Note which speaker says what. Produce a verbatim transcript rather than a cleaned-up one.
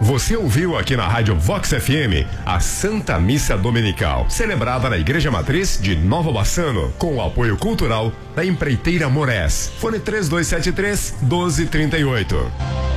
Speaker 1: Você ouviu aqui na Rádio Vox F M a Santa Missa Dominical, celebrada na Igreja Matriz de Nova Bassano, com o apoio cultural da Empreiteira Morés. Fone três dois sete três, um dois três oito.